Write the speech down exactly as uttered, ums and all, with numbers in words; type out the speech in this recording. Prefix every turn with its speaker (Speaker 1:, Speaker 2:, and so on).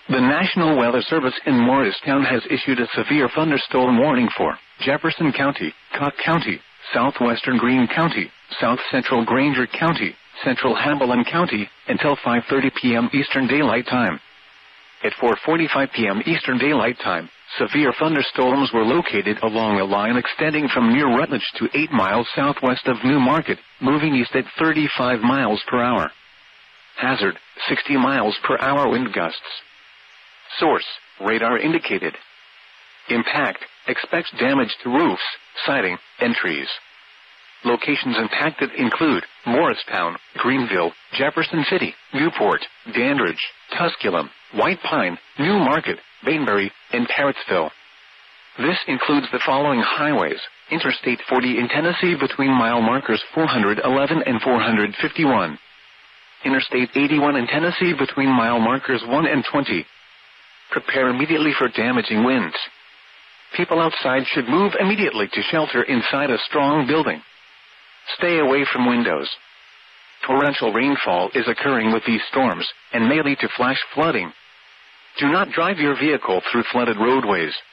Speaker 1: The National Weather Service in Morristown has issued a severe thunderstorm warning for Jefferson County, Cocke County, southwestern Greene County, south central Granger County, central Hamilton County, until five thirty p.m. Eastern Daylight Time. At four forty-five p.m. Eastern Daylight Time, severe thunderstorms were located along a line extending from near Rutledge to eight miles southwest of Newmarket, moving east at thirty-five miles per hour. Hazard, sixty miles per hour wind gusts. Source, radar indicated. Impact, expects damage to roofs, siding, and trees. Locations impacted include Morristown, Greenville, Jefferson City, Newport, Dandridge, Tusculum, White Pine, Newmarket, Bainbury, and Parrotsville. This includes the following highways: Interstate forty in Tennessee between mile markers four eleven and four fifty-one. Interstate eighty-one in Tennessee between mile markers one and twenty. Prepare immediately for damaging winds. People outside should move immediately to shelter inside a strong building. Stay away from windows. Torrential rainfall is occurring with these storms and may lead to flash flooding. Do not drive your vehicle through flooded roadways.